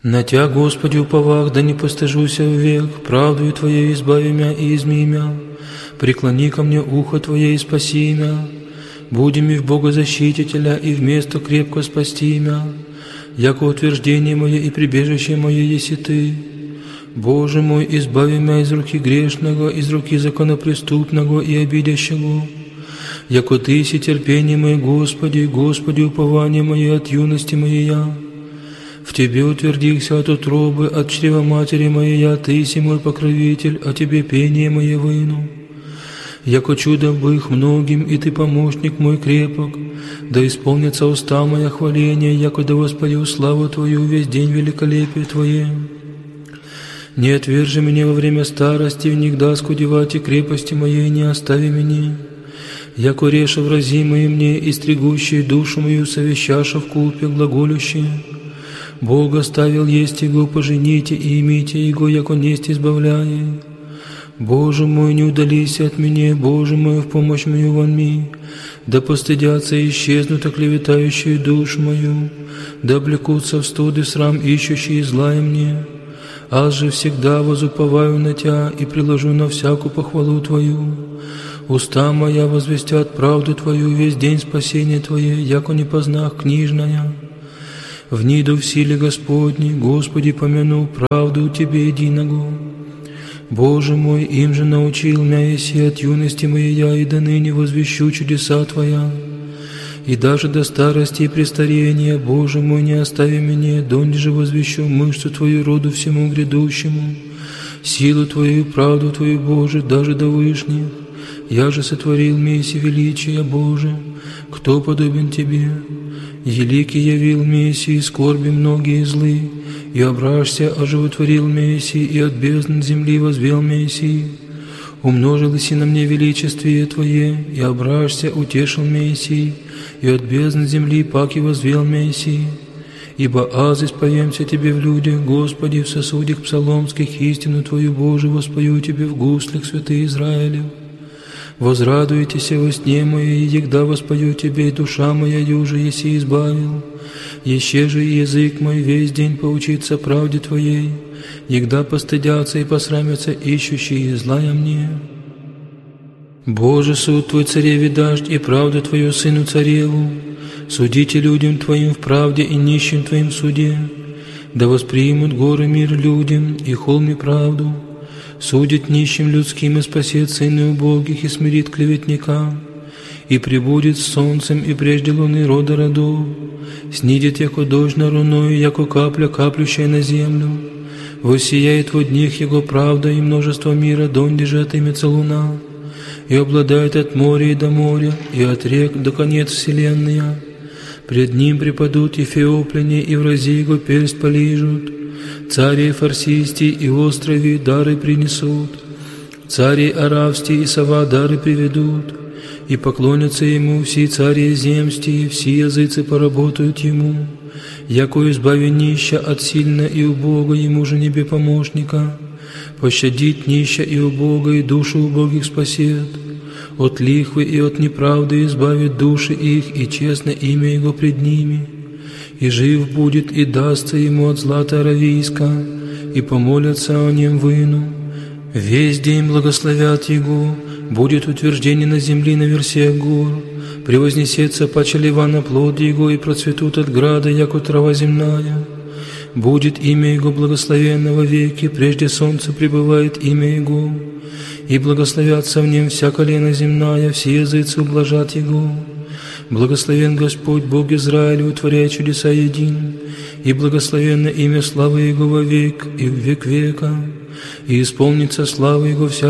На Тя, Господи, уповах, да не постыжуся век, правдою Твоей избави мя и изми мя. Преклони ко мне ухо Твое и спаси мя. Буди ми в Бога защитителя и вместо крепко спасти мя. Яко утверждение мое и прибежище мое еси Ты. Боже мой, избави мя из руки грешного, из руки законопреступного и обидящего. Яко Ты си терпение мое, Господи, Господи, упование мое от юности моей. В Тебе утвердился от утробы, от чрева матери моей, Ты си мой покровитель, о Тебе пение мое выну. Яко чудо бых многим, и Ты помощник мой крепок, да исполнится уста моя хваления, яко да воспою славу Твою весь день великолепие Твое. Не отвержи меня во время старости, внегда скудевать и крепости моей не остави меня. Яко реша вразимые мне, и стригущие душу мою, совещаша в купе глаголющие. Бог оставил есть Его, пожените и имите Его, яко несть избавляя. Боже мой, не удалися от меня, Боже мой, в помощь мою вонми. Да постыдятся и исчезнут оклеветающие душу мою, да облекутся в студ и срам ищущие злая мне. Аз же всегда возуповаю на Тя и приложу на всякую похвалу Твою. Уста моя возвестят правду Твою, весь день спасения Твое, яко не познах книжная. Вниду в силе Господней, Господи, помяну правду Тебе единого. Боже мой, им же научил мя еси от юности моей я, и до ныне возвещу чудеса Твоя. И даже до старости и престарения, Боже мой, не остави меня, донде же возвещу мышцу Твою роду всему грядущему, силу Твою, правду Твою, Боже, даже до вышних. Я же сотворил меси величия, Боже, кто подобен Тебе? Еликий явил меси, и скорби многие злы, и ображься оживотворил меси, и от бездн земли возвел меси. Умножилось и на мне величествие Твое, и ображься утешил меси, и от бездн земли паки возвел меси. Ибо аз исповемся Тебе в людях, Господи, в сосудях псаломских истину Твою, Боже, воспою Тебе в гуслях святых Израилев. Возрадуйтесь во сне моей, егда воспою Тебе, и душа моя юже еси избавил. Еще же язык мой весь день поучится правде Твоей, егда постыдятся и посрамятся ищущие злая мне. Боже, суд Твой цареве дашь, и правду Твою сыну цареву. Судите людям Твоим в правде и нищим Твоим в суде. Да воспримут горы мир людям, и холми правду. Судит нищим людским и спасет сыны убогих, и смирит клеветника. И прибудет с солнцем, и прежде луны рода родов. Снидет, яко дождь на руною, яко капля, каплющая на землю. Воссияет во днях Его правда, и множество мира, донде же отымется луна. И обладает от моря и до моря, и от рек до конец вселенная. Пред Ним преподут и феопляне, и врази Его персть полижут. Цари фарсисти и острови дары принесут. Цари аравсти и сова дары приведут. И поклонятся Ему все цари земсти, все языцы поработают Ему. Яко избави нища от сильно и убога, Ему же небе помощника. Пощадит нища и убога, и душу убогих спасет. От лихвы и от неправды избавит души их, и честно имя Его пред ними. И жив будет, и дастся ему от злата аравийска, и помолятся о нем выну. Весь день благословят Его, будет утверждение на земли на версиях гор, превознесется паче лева на плод Его, и процветут от града, яко трава земная. Будет имя Его благословенно во веки, прежде солнца пребывает имя Его, и благословятся в нем вся колено земная, все языцы ублажат Его. Благословен Господь, Бог Израиля, утворяя чудеса един, и благословенно имя славы Его во век и в век века, и исполнится слава Его вся